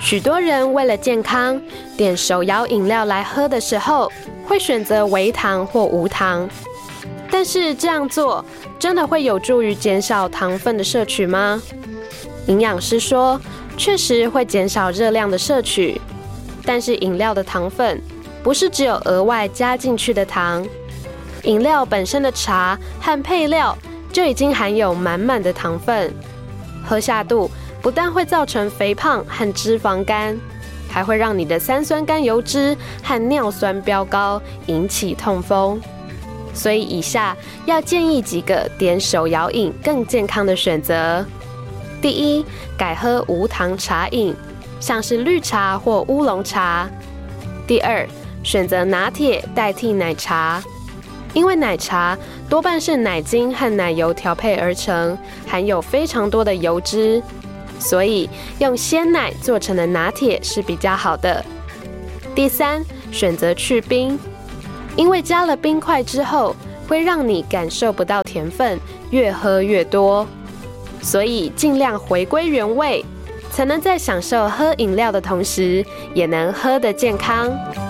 许多人为了健康，点手摇饮料来喝的时候，会选择微糖或无糖。但是这样做真的会有助于减少糖分的摄取吗？营养师说，确实会减少热量的摄取，但是饮料的糖分不是只有额外加进去的糖，饮料本身的茶和配料就已经含有满满的糖分，喝下肚不但会造成肥胖和脂肪肝，还会让你的三酸甘油脂和尿酸飙高，引起痛风。所以以下要建议几个点手摇饮更健康的选择。第一，改喝无糖茶饮，像是绿茶或乌龙茶。第二，选择拿铁代替奶茶，因为奶茶多半是奶精和奶油调配而成，含有非常多的油脂，所以用鲜奶做成的拿铁是比较好的。第三，选择去冰，因为加了冰块之后，会让你感受不到甜分，越喝越多，所以尽量回归原味，才能在享受喝饮料的同时，也能喝得健康。